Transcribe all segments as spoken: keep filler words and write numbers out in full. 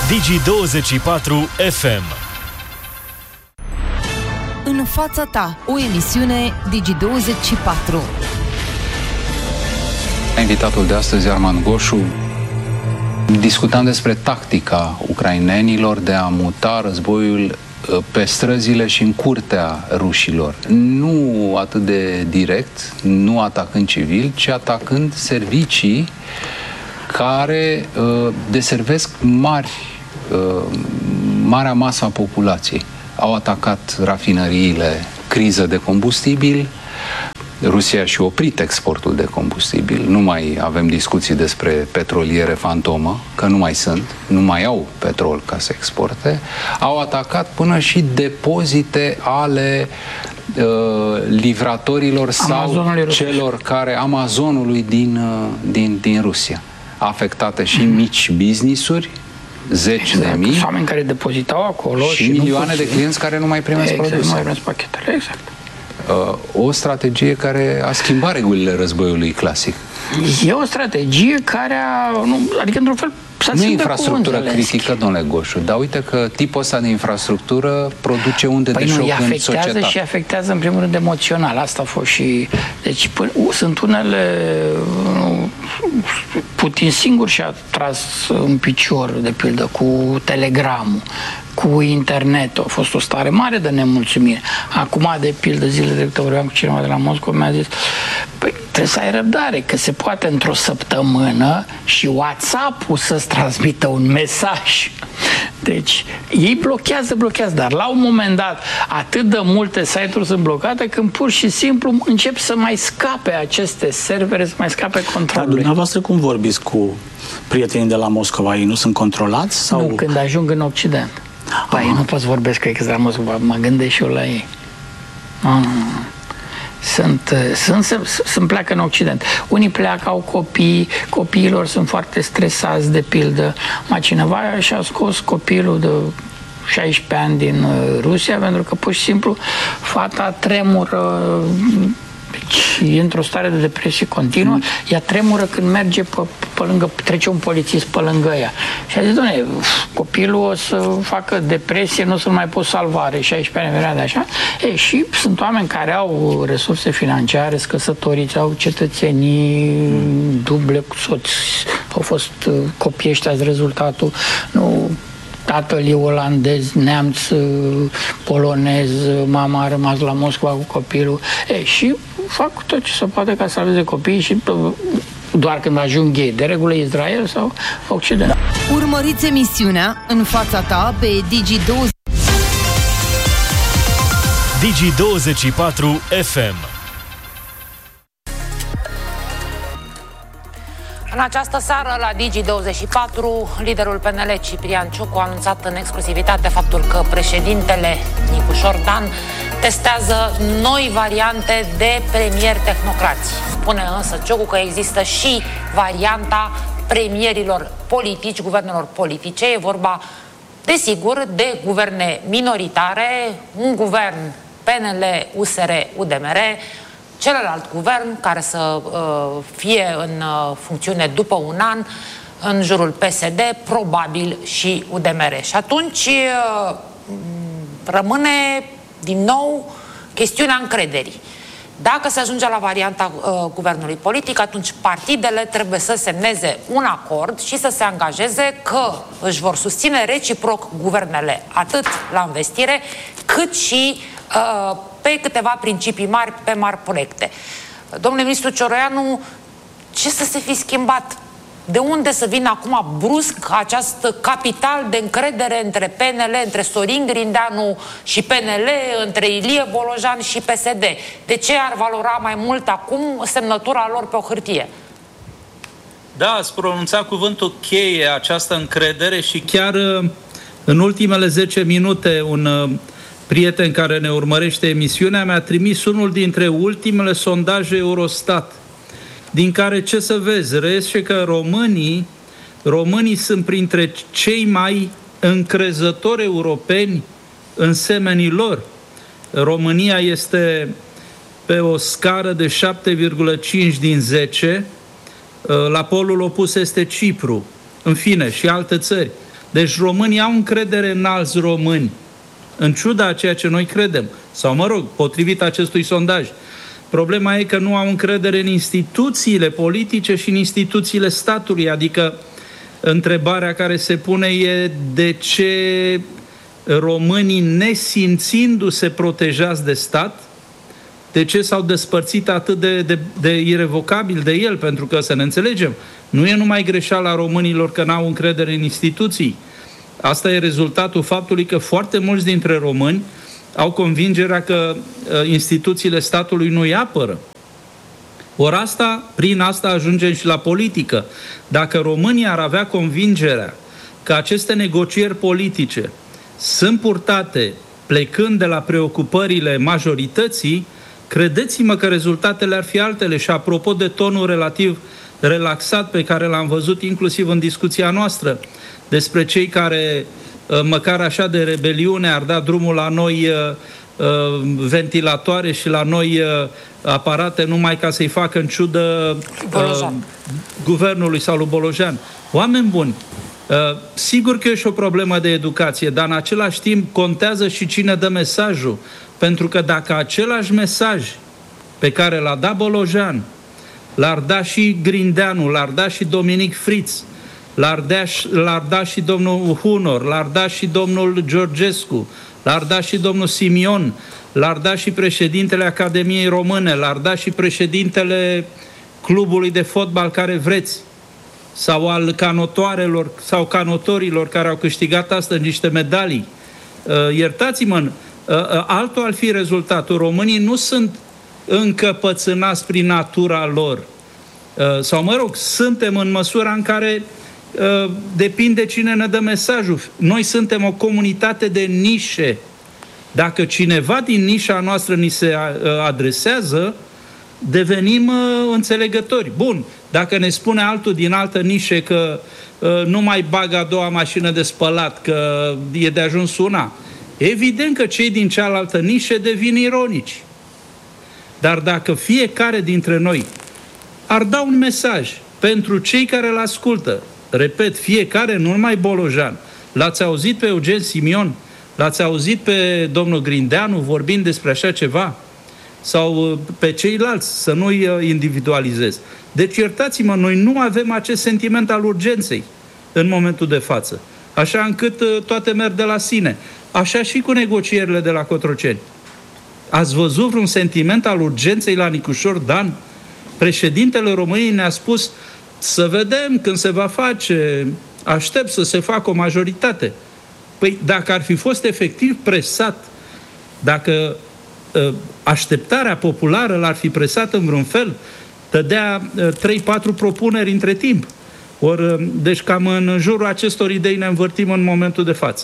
Digi douăzeci și patru F M. În fața ta, o emisiune Digi douăzeci și patru. Invitatul de astăzi, Armand Goșu, discutam despre tactica ucrainenilor de a muta războiul pe străzile și în curtea rușilor. Nu atât de direct, nu atacând civil, ci atacând servicii care uh, deservesc mari, uh, marea masă a populației. Au atacat rafinăriile, criză de combustibil. Rusia și-a oprit exportul de combustibil. Nu mai avem discuții despre petroliere fantomă, că nu mai sunt, nu mai au petrol ca să exporte. Au atacat până și depozite ale uh, livratorilor sau celor care, Amazonului din, uh, din, din Rusia. Afectate și mm. mici business-uri, zeci exact. de mii. Oameni care depozitau acolo și, și milioane de clienți care nu mai primesc exact, produse. Nu mai primesc pachetele, exact. O strategie care a schimbat regulile războiului clasic. E o strategie care a... Nu, adică, într-un fel, s-a nu infrastructură critică, domnule Goșu, dar uite că tipul ăsta de infrastructură produce unde păi de șoc nu, în societate. afectează și afectează, în primul rând, emoțional. Asta a fost și... Deci, până, sunt unele... Nu, Putin singur și-a tras în picior, de pildă, cu telegramul, cu internetul. A fost o stare mare de nemulțumire. Acum, de pildă, zilele trecute vorbeam cu cineva de la Moscova, mi-a zis, păi trebuie să ai răbdare, că se poate într-o săptămână și WhatsApp-ul să-ți transmită un mesaj. Deci, ei blochează, blochează, dar la un moment dat atât de multe site-uri sunt blocate când pur și simplu încep să mai scape aceste servere, să mai scape controlului. Dar dumneavoastră cum vorbiți cu prietenii de la Moscova? Ei nu sunt controlați? Sau... Nu, când ajung în Occident. Păi, nu pot să vorbesc că e de la Moscova, mă gândesc și eu la ei. Nu, nu, nu. Sunt, sunt, sunt, sunt pleacă în Occident. Unii pleacă, au copii, copiilor sunt foarte stresați, de pildă. Mai cineva și-a scos copilul de șaisprezece ani din Rusia pentru că pur și simplu fata tremură, deci e într-o stare de depresie continuă, mm. ea tremură când merge pe, pe lângă, trece un polițist pe lângă ea. Și a zis, doamne, copilul o să facă depresie, nu o să-l mai pot salva, are șaisprezece ani de așa. E, și sunt oameni care au resurse financiare, scăsătoriți, au cetățenii mm. duble cu soți, au fost copii ăștia, rezultatul, nu... Tatăl e olandez, neamț, polonez, mama a rămas la Moscova cu copilul. E, și fac tot ce se poate ca să salveze copiii și doar când ajung ei, de regulă Israel sau Occident. Urmăriți emisiunea În fața ta pe Digi douăzeci. Digi douăzeci și patru F M. În această seară, la Digi douăzeci și patru, liderul P N L, Ciprian Ciucu, a anunțat în exclusivitate faptul că președintele Nicușor Dan testează noi variante de premieri tehnocrați. Spune însă Ciucu că există și varianta premierilor politici, guvernelor politice. E vorba, desigur, de guverne minoritare, un guvern P N L, U S R, U D M R, celălalt guvern care să uh, fie în uh, funcțiune după un an, în jurul P S D, probabil și U D M R. Și atunci uh, rămâne din nou chestiunea încrederii. Dacă se ajunge la varianta uh, guvernului politic, atunci partidele trebuie să semneze un acord și să se angajeze că își vor susține reciproc guvernele, atât la investire, cât și uh, pe câteva principii mari, pe mari proiecte. Domnule ministru Cioroianu, ce să se fi schimbat? De unde să vină acum brusc acest capital de încredere între P N L, între Sorin Grindeanu și P N L, între Ilie Bolojan și P S D? De ce ar valora mai mult acum semnătura lor pe o hârtie? Da, ați pronunțat cuvântul cheie, această încredere, și chiar în ultimele zece minute un prieten care ne urmărește emisiunea mi-a trimis unul dintre ultimele sondaje Eurostat, din care, ce să vezi, reiese că românii, românii sunt printre cei mai încrezători europeni în semenii lor. România este pe o scară de șapte virgulă cinci din zece, la polul opus este Cipru, în fine, și alte țări. Deci românii au încredere în alți români, în ciuda a ceea ce noi credem. Sau, mă rog, potrivit acestui sondaj. Problema e că nu au încredere în instituțiile politice și în instituțiile statului. Adică întrebarea care se pune e de ce românii, nesimțindu-se protejați de stat, de ce s-au despărțit atât de, de, de irevocabil de el? Pentru că, să ne înțelegem, nu e numai greșeala românilor că n-au încredere în instituții. Asta e rezultatul faptului că foarte mulți dintre români au convingerea că uh, instituțiile statului nu îi apără. Ori asta, prin asta ajungem și la politică. Dacă românii ar avea convingerea că aceste negocieri politice sunt purtate plecând de la preocupările majorității, credeți-mă că rezultatele ar fi altele. Și apropo de tonul relativ relaxat pe care l-am văzut inclusiv în discuția noastră despre cei care, măcar așa de rebeliune, ar da drumul la noi ventilatoare și la noi aparate numai ca să-i facă în ciudă uh, guvernului sau lui Bolojan. Oameni buni, uh, sigur că e și o problemă de educație, dar în același timp contează și cine dă mesajul. Pentru că dacă același mesaj pe care l-a dat Bolojan l-ar da și Grindeanu, l-ar da și Dominic Fritz, l-ar da, l-ar da și domnul Hunor, l-ar da și domnul Georgescu, l-ar da și domnul Simion, l-ar da și președintele Academiei Române, l-ar da și președintele clubului de fotbal care vreți, sau al canotoarelor sau canotorilor care au câștigat astăzi niște medalii. Uh, iertați-mă, uh, uh, altul ar fi rezultatul. Românii nu sunt încăpățânați prin natura lor. Uh, sau, mă rog, suntem în măsura în care uh, depinde cine ne dă mesajul. Noi suntem o comunitate de nișe. Dacă cineva din nișa noastră ni se adresează, devenim uh, înțelegători. Bun, dacă ne spune altul din altă nișe că uh, nu mai bagă a doua mașină de spălat, că e de ajuns una, evident că cei din cealaltă nișe devin ironici. Dar dacă fiecare dintre noi ar da un mesaj pentru cei care îl ascultă, repet, fiecare, nu numai Bolojan, l-ați auzit pe Eugen Simion, l-ați auzit pe domnul Grindeanu vorbind despre așa ceva? Sau pe ceilalți, să nu-i individualizez. Deci, iertați-mă, noi nu avem acest sentiment al urgenței în momentul de față. Așa încât toate merg de la sine. Așa și cu negocierile de la Cotroceni. Ați văzut vreun sentiment al urgenței la Nicușor Dan? Președintele României ne-a spus să vedem când se va face, aștept să se facă o majoritate. Păi dacă ar fi fost efectiv presat, dacă uh, așteptarea populară l-ar fi presat în vreun fel, dădea uh, trei patru propuneri între timp. Or, uh, deci cam în jurul acestor idei ne învârtim în momentul de față.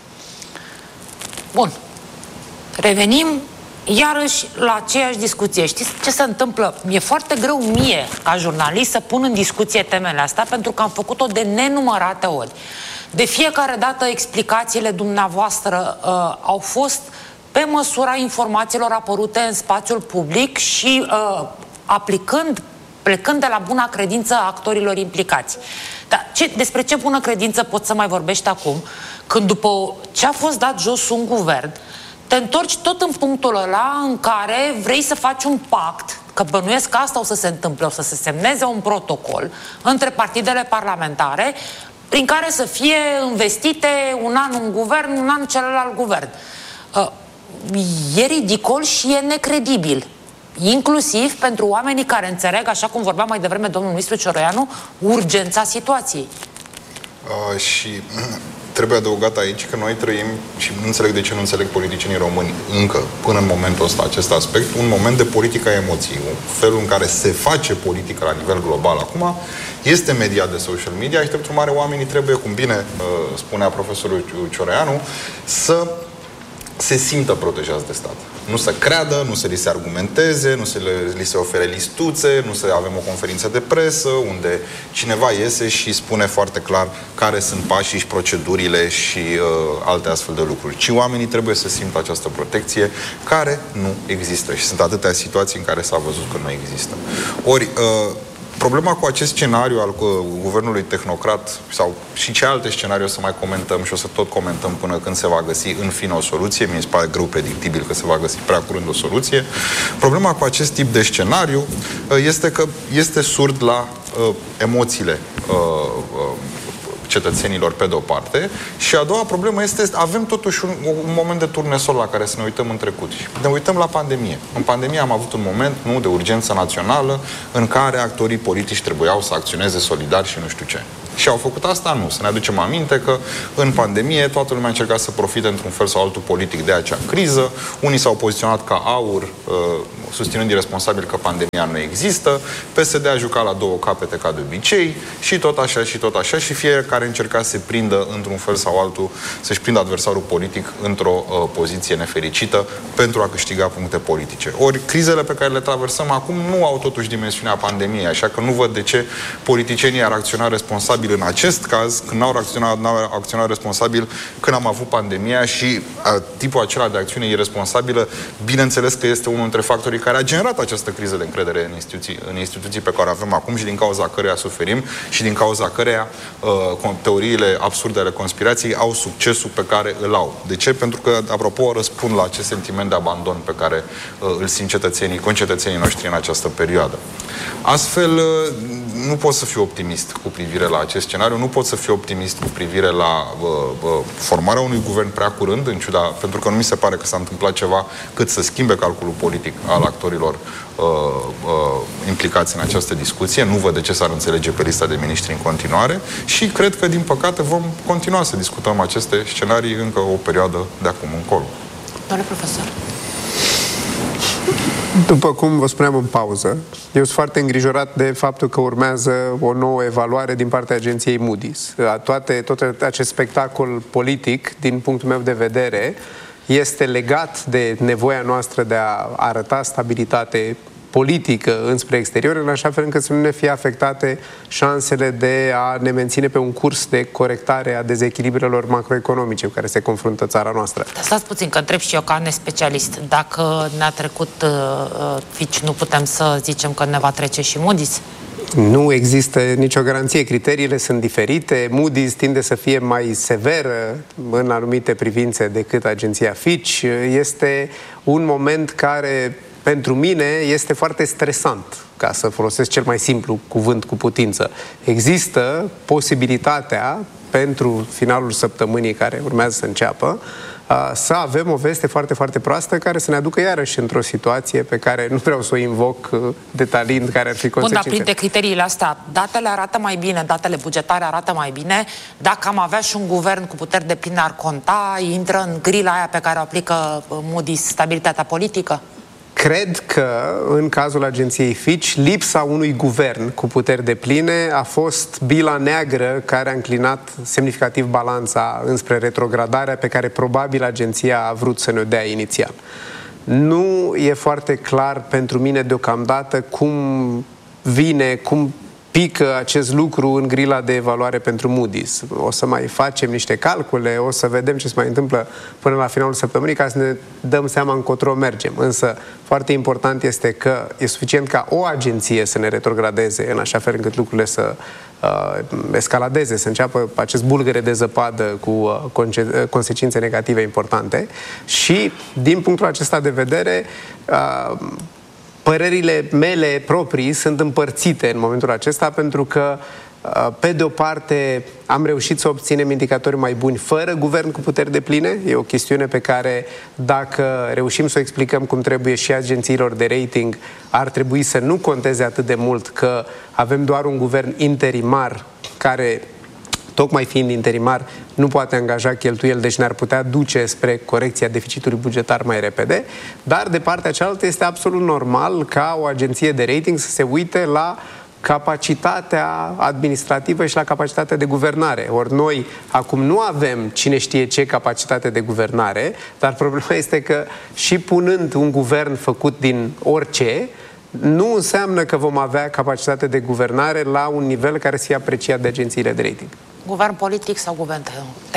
Bun. Revenim iarăși la aceeași discuție. Știți ce se întâmplă? Mi-e foarte greu mie, ca jurnalist, să pun în discuție temele astea, pentru că am făcut-o de nenumărate ori. De fiecare dată explicațiile dumneavoastră uh, au fost pe măsura informațiilor apărute în spațiul public și uh, aplicând, plecând de la buna credință a actorilor implicați. Dar ce, despre ce bună credință poți să mai vorbești acum, când după ce a fost dat jos un guvern, te întorci tot în punctul ăla în care vrei să faci un pact, că bănuiesc că asta o să se întâmple, o să se semneze un protocol între partidele parlamentare, prin care să fie investite un an un guvern, un an celălalt guvern. Uh, e ridicol și e necredibil. Inclusiv pentru oamenii care înțeleg, așa cum vorbea mai devreme domnul ministru Cioroianu, urgența situației. Uh, și trebuie adăugat aici că noi trăim, și nu înțeleg de ce nu înțeleg politicienii români încă, până în momentul ăsta, acest aspect, un moment de politică a emoției. Felul în care se face politică la nivel global acum este mediat de social media și, drept urmare, oamenii trebuie, cum bine uh, spunea profesorul Cioroianu, să se simtă protejați de stat. Nu să creadă, nu să li se argumenteze, nu să le, li se ofere listuțe, nu să avem o conferință de presă unde cineva iese și spune foarte clar care sunt pașii și procedurile și uh, alte astfel de lucruri. Ci oamenii trebuie să simtă această protecție care nu există. Și sunt atâtea situații în care s-a văzut că nu există. Ori, uh, Problema cu acest scenariu al uh, guvernului tehnocrat sau și ce alte scenarii o să mai comentăm și o să tot comentăm până când se va găsi în fine o soluție, mi se pare greu predictibil că se va găsi prea curând o soluție. Problema cu acest tip de scenariu uh, este că este surd la uh, emoțiile uh, uh, cetățenilor pe de-o parte și a doua problemă este, avem totuși un, un moment de turnesol la care să ne uităm în trecut. Și ne uităm la pandemie. În pandemie am avut un moment, nu, de urgență națională în care actorii politici trebuiau să acționeze solidar și nu știu ce. Și au făcut asta? Nu. Să ne aducem aminte că în pandemie toată lumea a încercat să profite într-un fel sau altul politic de acea criză. Unii s-au poziționat ca aur, uh, susținând irresponsabil că pandemia nu există. P S D a jucat la două capete ca de obicei și tot așa și tot așa și fiecare încerca să se prindă într-un fel sau altul, să-și prindă adversarul politic într-o uh, poziție nefericită pentru a câștiga puncte politice. Ori crizele pe care le traversăm acum nu au totuși dimensiunea pandemiei, așa că nu văd de ce politicienii ar acționa responsabil în acest caz, când n-au acționat, n-au acționat responsabil când am avut pandemia și a, tipul acela de acțiune irresponsabilă, bineînțeles că este unul dintre factorii care a generat această criză de încredere în instituții, în instituții pe care o avem acum și din cauza căreia suferim și din cauza căreia uh, teoriile absurde ale conspirației au succesul pe care îl au. De ce? Pentru că, apropo, răspund la acest sentiment de abandon pe care uh, îl simt cetățenii, concetățenii noștri în această perioadă. Astfel, uh, nu pot să fiu optimist cu privire la acest scenariu, nu pot să fiu optimist cu privire la uh, uh, formarea unui guvern prea curând, în ciuda, pentru că nu mi se pare că s-a întâmplat ceva cât să schimbe calculul politic al actorilor uh, uh, implicați în această discuție. Nu văd de ce s-ar înțelege pe lista de miniștri în continuare și cred că, din păcate, vom continua să discutăm aceste scenarii încă o perioadă de acum încolo. Doamne profesor. După cum vă spuneam în pauză, eu sunt foarte îngrijorat de faptul că urmează o nouă evaluare din partea agenției Moody's. Toate, tot acest spectacol politic, din punctul meu de vedere, este legat de nevoia noastră de a arăta stabilitate politică înspre exterior, în așa fel încât să nu ne fie afectate șansele de a ne menține pe un curs de corectare a dezechilibrelor macroeconomice cu care se confruntă țara noastră. Stați puțin, că întreb și eu ca nespecialist. Dacă ne-a trecut uh, Fitch, nu putem să zicem că ne va trece și Moody's? Nu există nicio garanție. Criteriile sunt diferite. Moody's tinde să fie mai severă în anumite privințe decât agenția Fitch. Este un moment care, pentru mine, este foarte stresant, ca să folosesc cel mai simplu cuvânt cu putință. Există posibilitatea, pentru finalul săptămânii care urmează să înceapă, să avem o veste foarte, foarte proastă care să ne aducă iarăși într-o situație pe care nu vreau să o invoc detaliind care ar fi consecințe. Bun, dar printre criteriile astea, datele arată mai bine, datele bugetare arată mai bine. Dacă am avea și un guvern cu puteri de pline, ar conta, intră în grila aia pe care o aplică Moody's, stabilitatea politică? Cred că, în cazul agenției Fitch, lipsa unui guvern cu puteri depline a fost bila neagră care a înclinat semnificativ balanța înspre retrogradarea pe care probabil agenția a vrut să ne-o dea inițial. Nu e foarte clar pentru mine deocamdată cum vine, cum pică acest lucru în grila de evaluare pentru Moody's. O să mai facem niște calcule, o să vedem ce se mai întâmplă până la finalul săptămânii ca să ne dăm seama încotro mergem. Însă, foarte important este că e suficient ca o agenție să ne retrogradeze în așa fel încât lucrurile să uh, escaladeze, să înceapă acest bulgăre de zăpadă cu uh, consecințe negative importante și, din punctul acesta de vedere, uh, părerile mele proprii sunt împărțite în momentul acesta pentru că, pe de o parte, am reușit să obținem indicatori mai buni fără guvern cu puteri depline. E o chestiune pe care, dacă reușim să o explicăm cum trebuie și agențiilor de rating, ar trebui să nu conteze atât de mult că avem doar un guvern interimar care, tocmai fiind interimar, nu poate angaja cheltuieli, deci ne-ar putea duce spre corecția deficitului bugetar mai repede, dar de partea cealaltă este absolut normal ca o agenție de rating să se uite la capacitatea administrativă și la capacitatea de guvernare. Ori noi acum nu avem cine știe ce capacitate de guvernare, dar problema este că și punând un guvern făcut din orice, nu înseamnă că vom avea capacitate de guvernare la un nivel care să fie apreciat de agențiile de rating. Guvern politic sau guvern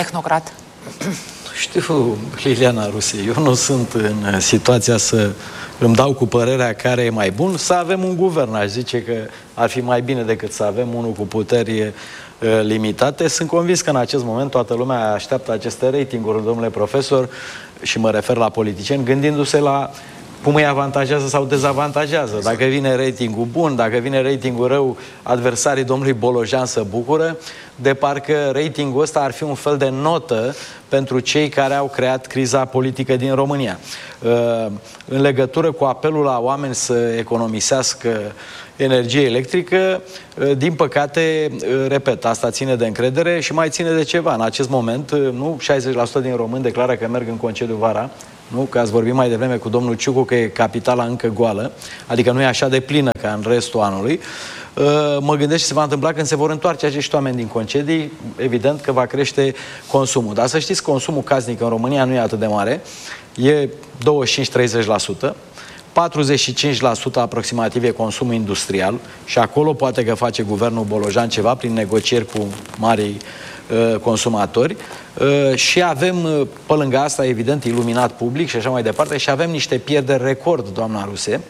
tehnocrat? Știu, Liliana Ruse, eu nu sunt în situația să îmi dau cu părerea care e mai bun, să avem un guvern. Aș zice că ar fi mai bine decât să avem unul cu puteri limitate. Sunt convins că în acest moment toată lumea așteaptă aceste ratinguri, domnule profesor, și mă refer la politicieni, gândindu-se la cum îi avantajează sau dezavantajează. Dacă vine ratingul bun, dacă vine ratingul rău, adversarii domnului Bolojan se bucură, de parcă ratingul ăsta ar fi un fel de notă pentru cei care au creat criza politică din România. În legătură cu apelul la oameni să economisească energie electrică, din păcate, repet, asta ține de încredere și mai ține de ceva. În acest moment, nu, șaizeci la sută din români declară că merg în concediu vara, nu? Că ați vorbit mai devreme cu domnul Ciucu că e capitala încă goală, adică nu e așa de plină ca în restul anului. Mă gândesc ce se va întâmpla când se vor întoarce acești oameni din concedii, evident că va crește consumul. Dar să știți, consumul casnic în România nu e atât de mare, e douăzeci și cinci la treizeci la sută, patruzeci și cinci la sută aproximativ e consumul industrial și acolo poate că face guvernul Bolojan ceva prin negocieri cu marii uh, consumatori uh, și avem, uh, pe lângă asta, evident, iluminat public și așa mai departe, și avem niște pierderi record, doamna Ruse,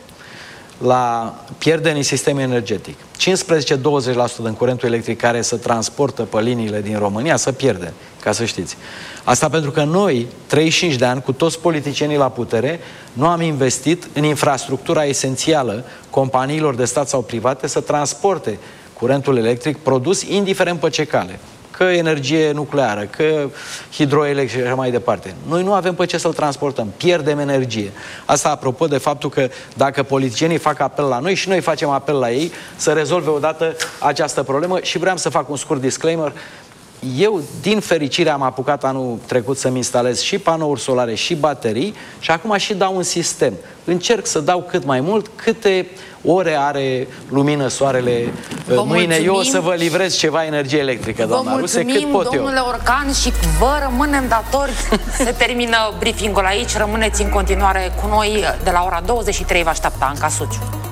la pierderi în sistemul energetic. cincisprezece la douăzeci la sută din curentul electric care se transportă pe liniile din România se pierde, ca să știți. Asta pentru că noi, treizeci și cinci de ani, cu toți politicienii la putere, nu am investit în infrastructura esențială companiilor de stat sau private să transporte curentul electric produs indiferent pe ce cale. Că energie nucleară, că hidroelectrică și așa mai departe. Noi nu avem pe ce să-l transportăm, pierdem energie. Asta apropo de faptul că dacă politicienii fac apel la noi și noi facem apel la ei să rezolve odată această problemă. Și vreau să fac un scurt disclaimer. Eu, din fericire, am apucat anul trecut să-mi instalez și panouri solare și baterii și acum și dau un sistem. Încerc să dau cât mai mult, câte ore are lumină soarele vă mâine. Mulțumim. Eu o să vă livrez ceva energie electrică, doamna Ruse, cât pot eu. Domnule Orcan, și vă rămânem datori. Se termină briefingul aici. Rămâneți în continuare cu noi. De la ora douăzeci și trei vă așteaptă Anca Suciu.